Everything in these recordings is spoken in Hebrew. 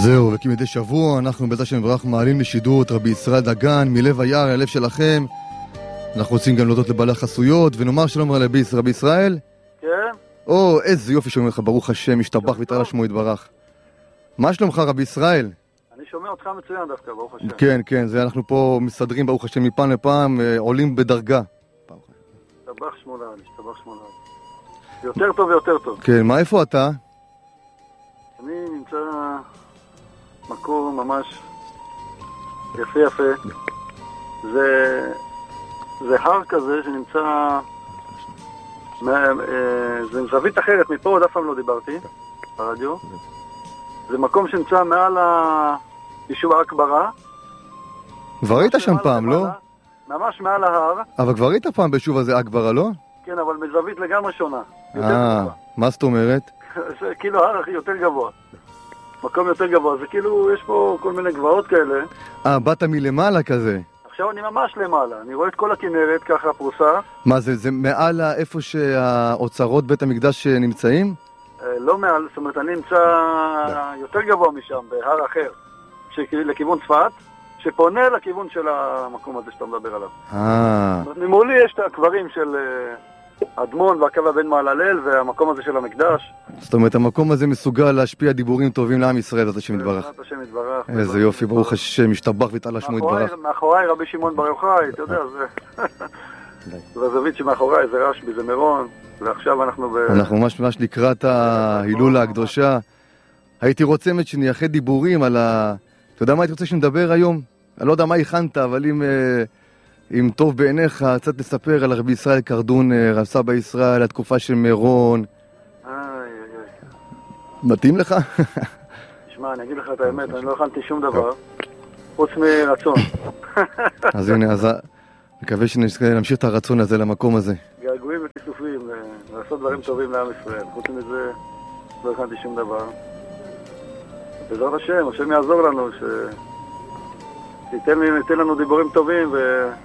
זהו, וכמדי שבוע אנחנו בעזרת השם יתברך מעלים לשידור את רבי ישראל דגן מלב היער ללב שלכם. אנחנו רוצים גם להודות לבעלי החסויות ונאמר שלום רבי ישראל. כן. איזה יופי שאומר לך, ברוך השם, משתבח ויתעלה שמו יתברך. מה שלומך רבי ישראל? אני שומע אותך מצוין דווקא, ברוך השם. כן, כן, זה אנחנו פה מסתדרים ברוך השם מפעם לפעם, עולים בדרגה. השתבח שמו לעד, השתבח שמו לעד. יותר טוב ויותר טוב. כן, מה איפה אתה? אני נמצא מקום ממש יפה יפה. זה הר כזה שנמצא, זה זווית אחרת, מפה עוד אף פעם לא דיברתי ברדיו. זה מקום שנמצא מעל היישוב אכברה. כבר היית שם פעם, לא? ממש מעל ההר. אבל כבר היית פעם ביישוב הזה אכברה, לא? כן, אבל בזווית לגמרי שונה. מה זאת אומרת? זה כאילו הר יותר גבוה. מקום יותר גבוה, זה כאילו, יש פה כל מיני גבעות כאלה. באת מלמעלה כזה. עכשיו אני ממש למעלה, אני רואה את כל הכנרת ככה פרוסה. מה זה מעל איפה שהאוצרות בית המקדש נמצאים? לא מעל, זאת אומרת אני נמצא יותר גבוה משם, בהר אחר, לכיוון צפת, שפונה לכיוון של המקום הזה שאתה מדבר עליו. ממולי יש את הקברים של אדמון והקו הבן מעללל והמקום הזה של המקדש. זאת אומרת, המקום הזה מסוגל להשפיע דיבורים טובים לעם ישראל, בעזרת השם יתברך. בעזרת השם יתברך. איזה יופי, ברוך השם, משתבח ויתעלה שמו יתברך. מאחוריי רבי שמעון בר יוחאי, אתה יודע, זה הזווית שמאחוריי, זה רשב"י, זה מירון, ועכשיו אנחנו ממש לקראת ההילולה הקדושה. הייתי רוצה שנייחד דיבורים על אתה יודע מה הייתי רוצה שנדבר היום? אני לא יודע מה הכנת, אבל אם טוב בעיניך, קצת לספר על רבי ישראל קרדון, רב סבא ישראל, התקופה של מירון. מתאים לך? תשמע, אני אגיד לך את האמת, אני לא הכנתי שום דבר, חוץ מרצון. אז הנה, אז מקווה שנמשיך את הרצון הזה למקום הזה. געגועים וכיסופים, לעשות דברים טובים לעם ישראל. חוץ מזה, לא הכנתי שום דבר. בעזרת השם, השם יעזור לנו, שייתן לנו דיבורים טובים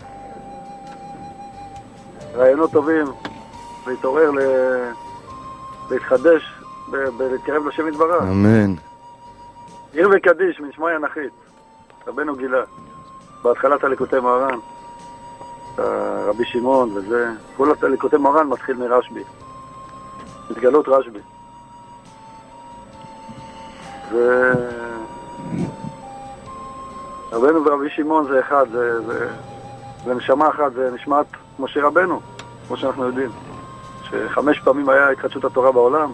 ורעיונות טובים, להתעורר, להתחדש, להתקרב לשם יתברך. אמן. עיר וקדיש, משמע ינחית, רבנו גילה, בהתחלת הליקוטי מוהר"ן, רבי שמעון וזה, כל הליקוטי מוהר"ן מתחיל מרשב"י, התגלות רשב"י. רבנו ורבי שמעון זה אחד, זה נשמה אחת, זה נשמת משה רבנו, כמו שאנחנו יודעים, ש5 פעמים היה התחדשות התורה בעולם,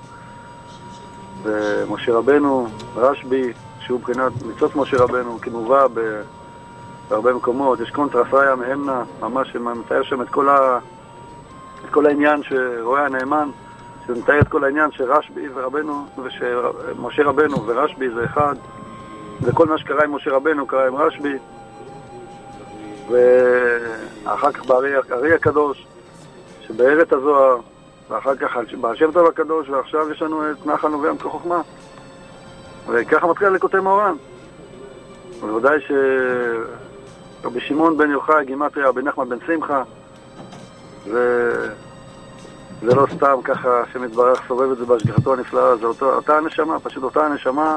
ומשה רבנו, רשב"י, שהוא מבחינת מצוות משה רבנו, כמובא בהרבה מקומות, יש קונטרסאיה מהמנה, ממש שמתאר שם את כל העניין שרואה הנאמן, שמתאר את כל העניין שרשב"י ורבנו, ושמשה רבנו ורשב"י זה אחד, וכל מה שקרה עם משה רבנו קרה עם רשב"י, ואחר כך בארי הקדוש, שבארץ הזוהר, ואחר כך בשם טוב הקדוש, ועכשיו יש לנו את נחל נובע עמקי חוכמה. וככה מתחיל ליקוטי מוהר"ן. ובוודאי שרבי שמעון בן יוחאי, גימטריה, רבי נחמן בן שמחה, זה לא סתם ככה שמתברך סובב את זה בהשגחתו הנפלאה, זה אותה הנשמה, פשוט אותה הנשמה,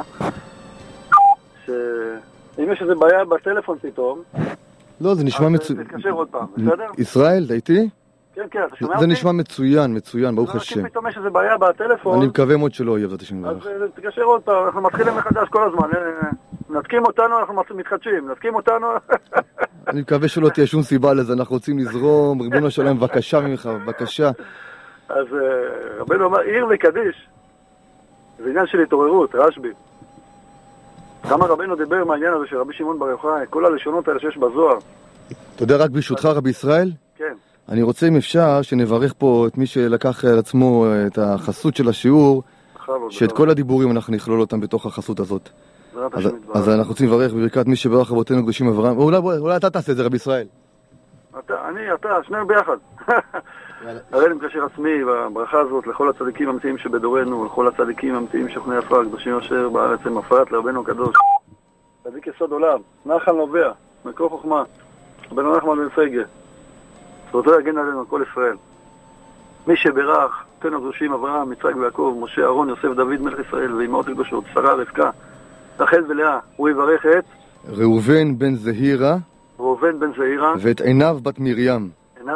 שאם יש איזה בעיה בטלפון פתאום, לא, זה נשמע מצוין. תתקשר עוד פעם, בסדר? ישראל, אתה איתי? כן, כן, אתה שומע אותי? זה נשמע מצוין, ברוך השם. אם פתאום יש איזה בעיה בטלפון, אני מקווה מאוד שלא יהיה, בעזרת השם יתברך. אז תתקשר עוד פעם, אנחנו מתחילים מחדש כל הזמן, נתקים אותנו, אנחנו מתחדשים, נתקים אותנו. אני מקווה שלא תהיה שום סיבה לזה, אנחנו רוצים לזרום, ריבונו של עולם, בבקשה ממך, בבקשה. אז רבנו אמר, עיר וקדיש, זה עניין של התעוררות, רשב"י. כמה רבנו דיבר מהעניין הזה של רבי שמעון בר יוחאי, כל הלשונות האלה שיש בזוהר. אתה יודע, רק ברשותך רבי ישראל? כן. אני רוצה אם אפשר שנברך פה את מי שלקח על עצמו את החסות של השיעור, שאת כל הדיבורים אנחנו נכלול אותם בתוך החסות הזאת. אז אנחנו רוצים לברך בברכת מי שברך אבותינו קדושים אברהם. אולי אתה תעשה את זה רבי ישראל. אתה, שנינו ביחד. הרי אני מקשר עצמי בברכה הזאת לכל הצדיקים המתאים שבדורנו, לכל הצדיקים המתאים שוכני עפר, קדושים יושב בארץ הם הפרט לרבנו הקדוש. צדיק יסוד עולם, נחל נובע, מקור חוכמה, רבנו נחמן בן פייגה. זכותו יגן עלינו כל ישראל. מי שברך, תן הקדושים אברהם, יצחק ויעקב, משה, אהרון, יוסף, דוד, מלך ישראל, ואימהות הקדושות, שרה, רבקה, רחל ולאה, הוא יברך את ראובן בן זהירה ואת עינב בת מרים.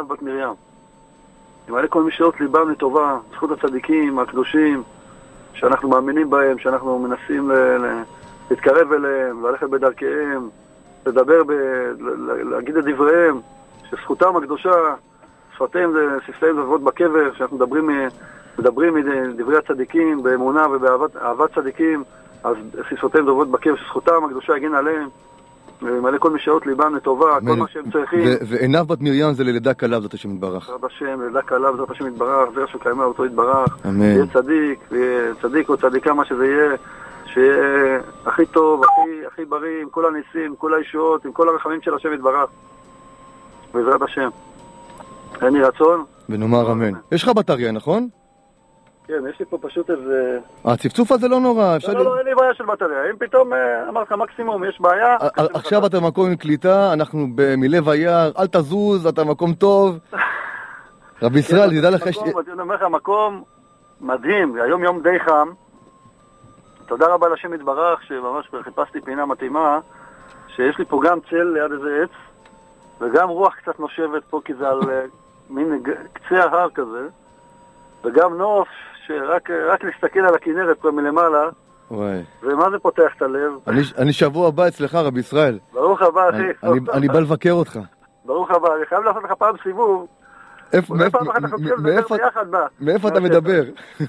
ימלא כל משעות ליבם לטובה, זכות הצדיקים, הקדושים, שאנחנו מאמינים בהם, שאנחנו מנסים להתקרב אליהם, ללכת בדרכיהם, לדבר, להגיד את דבריהם, שזכותם הקדושה, שפתיהם ושפתיהם זבות בקבר, שאנחנו מדברים מדברי הצדיקים, באמונה ובאהבת צדיקים, אז שפתיהם זבות בקבר, שזכותם הקדושה יגן עליהם, ומלא כל משעות ליבם לטובה, כל מה שהם צריכים. ועינב בת מרים זה ללידה קלה, זאת השם יתברך. זאת השם, ללידה קלה, זאת השם יתברך, זה רשו קיימה אותו יתברך. יהיה צדיק או צדיקה, מה שזה יהיה, שיהיה הכי טוב, הכי בריא, עם כל הניסים, עם כל הישועות, עם כל הרחמים של השם יתברך. בעזרת השם. אין לי רצון. ונאמר אמן. יש לך בטריה, נכון? כן, יש לי פה פשוט איזה... הצפצוף הזה לא נורא. לא, אין לי בעיה של בטריה. אם פתאום אמרת לך מקסימום, יש בעיה... עכשיו אתה במקום עם קליטה, אנחנו מלב היער, אל תזוז, אתה במקום טוב. רבי ישראל, תדע לך... אני אומר לך, מקום מדהים, היום יום די חם. תודה רבה לשם יתברך, שממש חיפשתי פינה מתאימה, שיש לי פה גם צל ליד איזה עץ, וגם רוח קצת נושבת פה, כי זה על מין קצה ההר כזה, וגם נוף שרק להסתכל על הכנרת פה מלמעלה, ומה זה פותח את הלב. אני שבוע הבא אצלך, רבי ישראל. ברוך הבא, אחי. אני בא לבקר אותך. ברוך הבא, אני חייב לעשות לך פעם סיבוב. מאיפה אתה מדבר?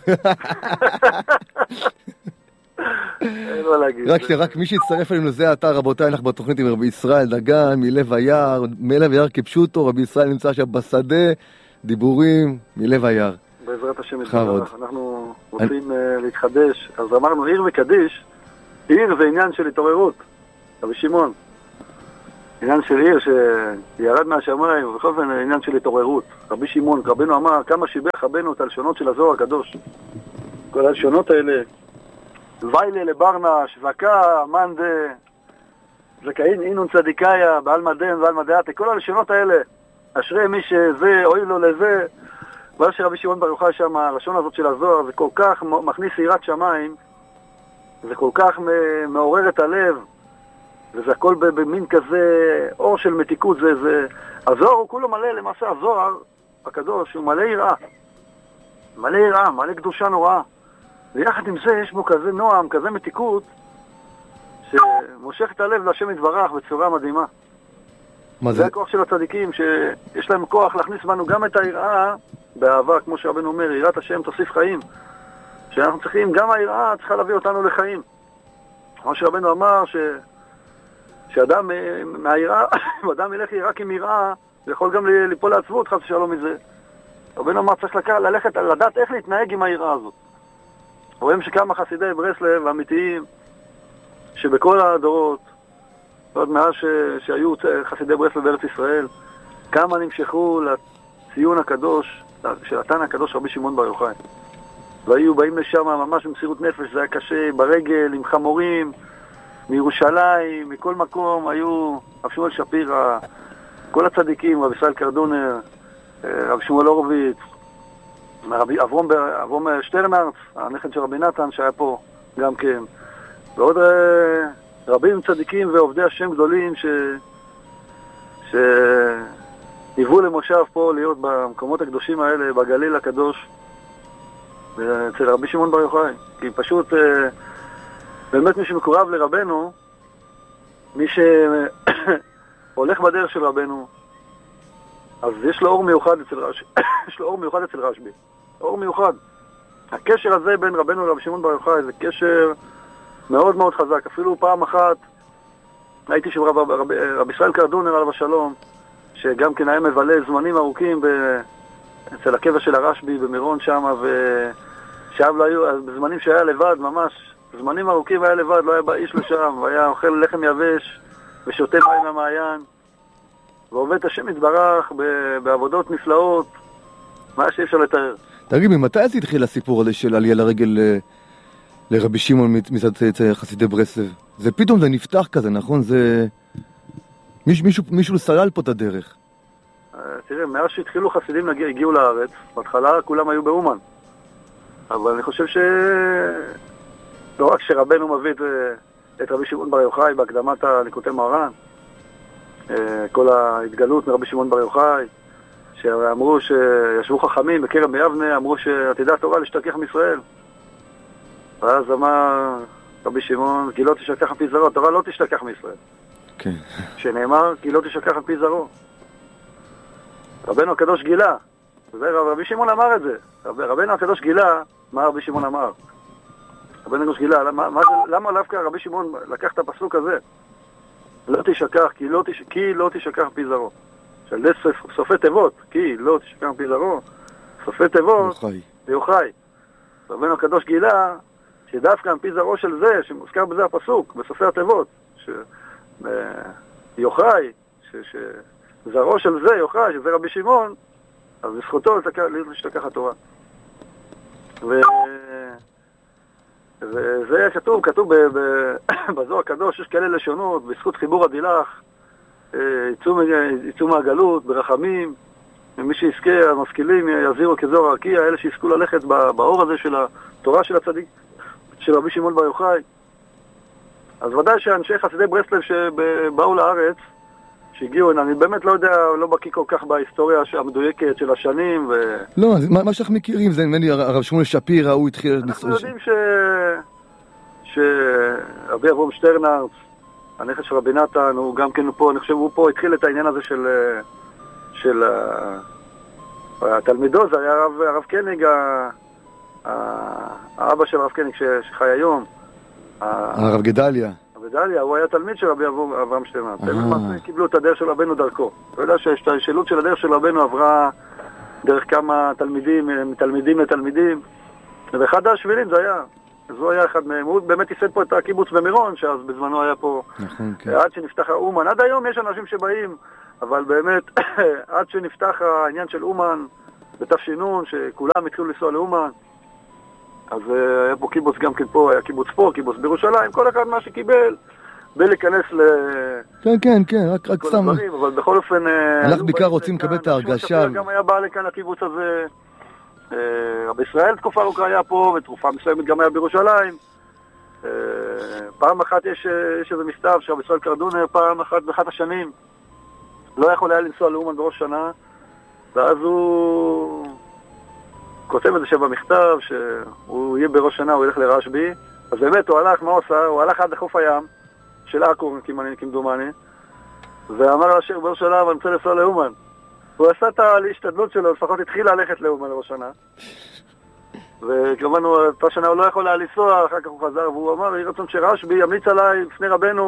רק מי שיצטרף אלינו זה האתר, רבותיי, אנחנו בתוכנית עם רבי ישראל דגן, מלב היער, מלב היער כפשוטו, רבי ישראל נמצא שם בשדה, דיבורים מלב היער. בעזרת השם יתברך, אנחנו רוצים להתחדש. אז אמרנו עיר וקדיש, עיר זה עניין של התעוררות, רבי שמעון, עניין של עיר שירד מהשמיים, ובכל זאת עניין של התעוררות. רבי שמעון, רבנו אמר, כמה שיבח רבנו את הלשונות של הזוהר הקדוש. כל הלשונות האלה, ויילה לברנש, זקה, מנדה, זקאין, אינון צדיקאיה, בעל מדן ועל מדעתי, כל הלשונות האלה, אשרי מי שזה, אוי לו לזה, ועל שרבי שמעון בר יוחאי שם, הלשון הזאת של הזוהר, זה כל כך מכניס יראת שמיים, זה כל כך מעורר את הלב, וזה הכל במין כזה אור של מתיקות, זה הזוהר הוא כולו מלא, למעשה הזוהר הקדוש הוא מלא יראה, מלא קדושה נוראה, ויחד עם זה יש בו כזה נועם, כזה מתיקות, שמושך את הלב להשם יתברך בצורה מדהימה. זה הכוח של הצדיקים, שיש להם כוח להכניס בנו גם את היראה באהבה, כמו שרבנו אומר, יראת השם תוסיף חיים. שאנחנו צריכים, גם היראה צריכה להביא אותנו לחיים. כמו שרבנו אמר, שאדם מהיראה, אדם ילך יראה כמיראה, ויכול גם ליפול לעצבות, חס ושלום מזה. רבנו אמר, צריך ללכת, לדעת איך להתנהג עם היראה הזאת. רואים שכמה חסידי ברסלב אמיתיים, שבכל הדורות, עוד מאז שהיו חסידי ברסלב בארץ ישראל, כמה נמשכו לציון הקדוש, של התנא הקדוש רבי שמעון בר יוחאי. והיו באים לשם ממש במסירות נפש, זה היה קשה, ברגל, עם חמורים, מירושלים, מכל מקום, היו רב שמואל שפירא, כל הצדיקים, רב ישראל קרדונר, רב שמואל הורוביץ, אברום שטרנארץ, הנכד של רבי נתן שהיה פה גם כן, ועוד רבים צדיקים ועובדי השם גדולים שהיוו למושב פה להיות במקומות הקדושים האלה, בגליל הקדוש, אצל רבי שמעון בר יוחאי. כי פשוט באמת מי שמקורב לרבנו, מי שהולך בדרך של רבנו, אז יש לו אור מיוחד אצל רשב"י. יש לו אור מיוחד אצל רשב"י. אור מיוחד. הקשר הזה בין רבנו לרבי שמעון בר יוחאי זה קשר מאוד מאוד חזק. אפילו פעם אחת הייתי שם רבי ישראל קרדונר עליו השלום, שגם כן היה מבלה זמנים ארוכים אצל הקבע של הרשב"י במירון שם, ושם לא היו, בזמנים שהיה לבד ממש, זמנים ארוכים היה לבד, לא היה בא איש לשם, והיה אוכל לחם יבש ושותה מים מהמעיין, ועובד את השם יתברך בעבודות נפלאות, מה שאפשר לתאר. תגיד, ממתי זה התחיל הסיפור הזה של עלייה לרגל לרבי שמעון מצד חסידי ברסלב? זה פתאום זה נפתח כזה, נכון? זה... מישהו סלל פה את הדרך. תראה, מאז שהתחילו חסידים הגיעו לארץ, בהתחלה כולם היו באומן. אבל אני חושב לא רק שרבנו מביא את רבי שמעון בר יוחאי בהקדמת הליקוטי מוהר"ן, כל ההתגלות מרבי שמעון בר יוחאי, שאמרו שישבו חכמים בכרם ביבנה, אמרו שעתידה התורה להשתכח מישראל. ואז אמר רבי שמעון, כי לא תשכח על פי זרעו, התורה לא תשתכח מישראל. כן. שנאמר, כי לא תשכח על פי זרעו. רבנו הקדוש גילה, רבי שמעון אמר את זה. רבנו הקדוש גילה, מה רבי שמעון אמר? רבנו הקדוש גילה, למה דווקא רבי שמעון לקח את הפסוק הזה? לא תשכח, כי לא תשכח פי זרעו. של סופי תיבות, כי לא תשכח פי זרעו, סופי תיבות, יוחאי. רבנו הקדוש גילה, שדווקא פי זרעו של זה, שמוזכר בזה הפסוק, בסופי התיבות, יוחאי, שזרעו של זה, יוחאי, שזה רבי שמעון, אז בזכותו להשתכח התורה. וזה היה כתוב בזוהר הקדוש, יש כאלה לשונות, בזכות חיבור הדילך, יצאו מהגלות, ברחמים, ומי שיזכה, המשכילים יזירו כזוהר הרקיע, אלה שיזכו ללכת באור הזה של התורה של הצדיק, של רבי שמעון בר יוחאי. אז ודאי שאנשי חסידי ברסלב שבאו לארץ, שהגיעו הנה, אני באמת לא יודע, לא בקיא כל כך בהיסטוריה המדויקת של השנים לא, מה שאנחנו מכירים זה נדמה לי הרב שמואל שפירא, הוא התחיל... אנחנו יודעים שרבי אברהם שטרנרץ, הנכד של רבי נתן, הוא גם כן פה, אני חושב הוא פה התחיל את העניין הזה של התלמידו, זה היה הרב קניג, האבא של הרב קניג שחי היום. הרב גדליה. גדליה, הוא היה תלמיד של רבי אברהם שטרנרץ. הם קיבלו את הדרך של רבנו דרכו. אתה יודע שהשתלשלות של הדרך של רבנו עברה דרך כמה תלמידים, מתלמידים לתלמידים. ואחד השבילים זה היה. זו היה אחד מהם. הוא באמת ייסד פה את הקיבוץ במירון, שאז בזמנו היה פה... נכון, כן. עד שנפתח האומן. עד היום יש אנשים שבאים, אבל באמת, עד שנפתח העניין של אומן, בתש"ן, שכולם התחילו לנסוע לאומן, אז היה פה קיבוץ גם כן פה, היה קיבוץ פה, קיבוץ בירושלים, כל אחד מה שקיבל, להיכנס כן, רק סתם. אבל בכל אופן... אנחנו בעיקר רוצים לקבל את ההרגשה. גם היה בא לכאן הקיבוץ הזה, רבי ישראל תקופה ארוכה היה פה, ותקופה מסוימת גם היה בירושלים. פעם אחת יש איזה מכתב שרבי ישראל קרדונר, פעם אחת באחת השנים, לא יכול היה לנסוע לאומן בראש שנה, ואז הוא... כותב את זה שבמכתב שהוא יהיה בראש שנה, הוא ילך לרשב"י. אז באמת הוא הלך, מה הוא עשה? הוא הלך עד לחוף הים של עכו, כמדומני, ואמר לשיר בראש שנה, אני רוצה לנסוע לאומן. הוא עשה את ההשתדלות שלו, לפחות התחיל ללכת לאומן לראש שנה. וכמובן, אותה שנה הוא לא יכול היה לנסוע, אחר כך הוא חזר, והוא אמר, יהי רצון שרשב"י ימליץ עליי לפני רבנו,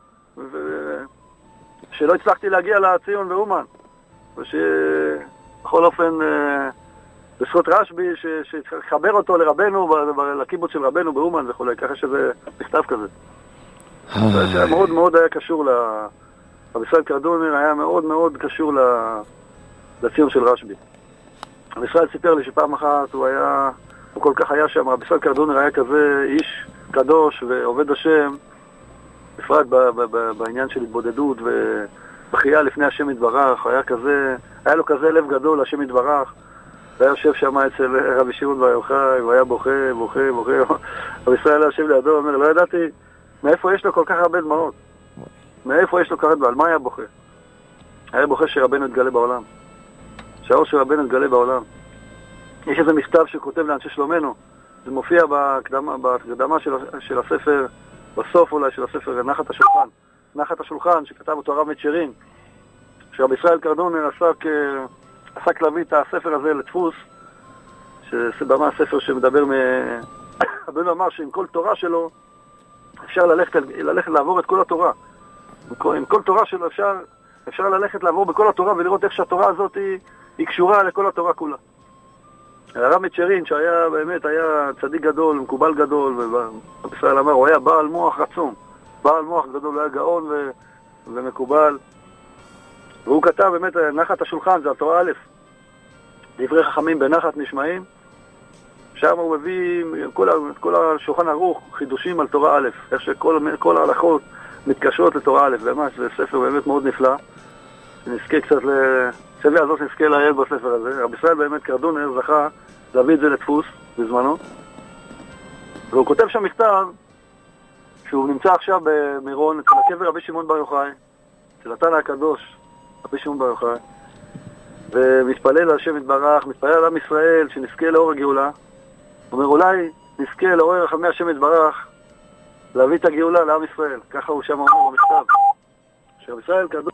שלא הצלחתי להגיע לציון באומן. ושבכל אופן... בזכות רשב"י שחבר אותו לרבנו, לקיבוץ של רבנו באומן וכו', ככה שזה מכתב כזה. זה מאוד מאוד היה קשור רבי ישראל קרדונר, היה מאוד מאוד קשור לציון של רשב"י. רבי ישראל סיפר לי שפעם אחת הוא כל כך היה שם, רבי ישראל קרדונר היה כזה איש קדוש ועובד השם, בפרט בעניין של התבודדות ובחייה לפני השם יתברך, היה לו כזה לב גדול השם יתברך, והיה יושב שם אצל רבי שמעון בר יוחאי, והיה בוכה. רבי ישראל היה יושב לידו, אומר, לא ידעתי מאיפה יש לו כל כך הרבה דמעות. מאיפה יש לו כל כך דמעות? על מה היה בוכה? היה בוכה שרבנו יתגלה בעולם. שהאור של רבנו יתגלה בעולם. יש איזה מכתב שכותב לאנשי שלומנו, זה מופיע בהקדמה של הספר, בסוף אולי של הספר נחת השולחן, שכתב אותו הרב מצ'רין, שרבי ישראל קרדונר עסק להביא את הספר הזה לדפוס, שבמה הספר שמדבר רבנו אמר שעם כל תורה שלו אפשר ללכת לעבור את כל התורה. עם כל תורה שלו אפשר ללכת לעבור בכל התורה ולראות איך שהתורה הזאת היא קשורה לכל התורה כולה. הרב מצ'רין שהיה באמת היה צדיק גדול, מקובל גדול, ורבי ישראל אמר, הוא היה בעל מוח עצום, בעל מוח גדול, הוא היה גאון ומקובל. והוא כתב באמת, נחת השולחן, זה התורה א', דברי חכמים בנחת נשמעים, שם הוא מביא כל השולחן ערוך, חידושים על תורה א', איך שכל ההלכות מתקשרות לתורה א', ממש זה ספר באמת מאוד נפלא, שנזכה קצת סבי הזאת נזכה לעיין בספר הזה. רבי ישראל באמת קרדונר זכה להביא את זה לדפוס בזמנו, והוא כותב שם מכתב שהוא נמצא עכשיו במירון, אצל הקבר רבי שמעון בר יוחאי, אצל התנא הקדוש, רבי שמעון בר יוחאי, ומתפלל על השם יתברך, מתפלל על עם ישראל, שנזכה לאור הגאולה. אומר, אולי נזכה לעורר רחמי השם יתברך, להביא את הגאולה לעם ישראל. ככה הוא שם אומר במכתב. שעם ישראל קדוש